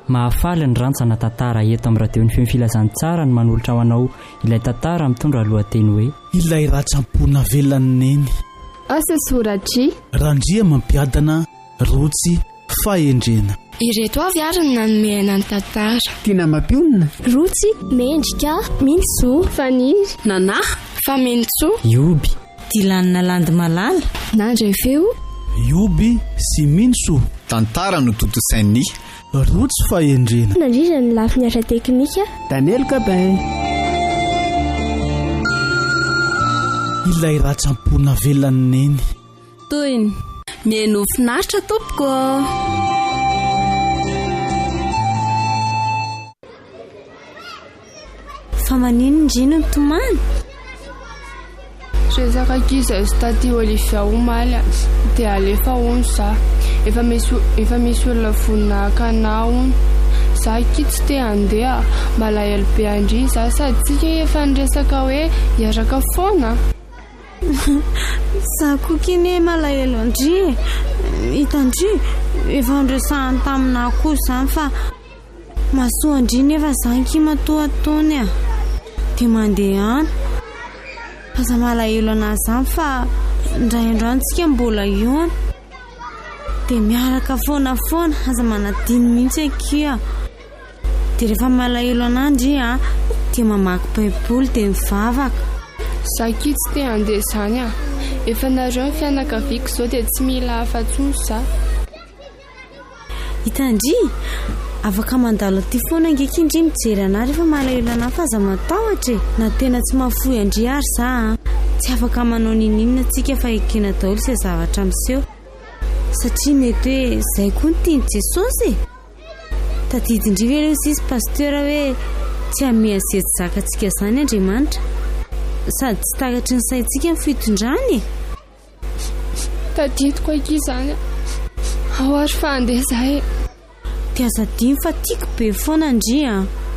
mahafaly ny rantsana tantara eto amin'ny radion'ny feo filazantsara ny manolotra ho anao ilay tantara mitondra lohateny hoe ilay ratsampona velany neny. Asa soratry Randria mampiadana rotsy fahendrena. Ireto avy ary ny nanomehana ny tantara. Tina mampionina rotsy mendrika mintso faniry nanahy fa mentso ioby tilanina landy malala nandray feo ioby sy mintso. Tantara no totosainy rotsy fahendrena. nandrindra ny lafi miasa teknika Daniel Kabay. Ilay ratsampona velany neny. toyny mihaino finaritra tompoko. fa manino ndrino ny tomany rezaka kiza izy taty Olivia omaly dia alefa ono za efa misy olona voninahaka anao ono za kitsy te handeha malahelo be andry za sady tsika efa niresaka hoe hiaraka foana. za kokiny malahelo andry hitandry efa ndresahany tamina koa zany fa masoa andry nefa zany kimatoatony a dia mandehana aza malahelo anazy zany fa ndraindrantsika mbola iona dia miaraka foana aza manadiny mihitsy akia dia rehefa malahelo anandry a dia mamaky baiboly dia mivavaka. Za kitsy te handeha zany a efa nareo ny fianakaviako zao dia tsy mila afa-tsony za. hitandry afaka mandalo aty foana angekindry mijery ana rehefa malahelo ana fa aza matahotra na tena tsy mahafoy andry ary za tsy afaka manao ninina antsika fa ekena daholo izay zavatra miseho satria mety hoe izay koa ny tiany Jesosy tadidindry ve ilay sisy pasteur hoe tsy amiazety zakantsika zany Andriamanitra sady tsy takatry ny saintsika ny fitondrany. Tadidiko aky zany ao ary fa handeha zahay dia aza dimy fa tiako be foana andry a.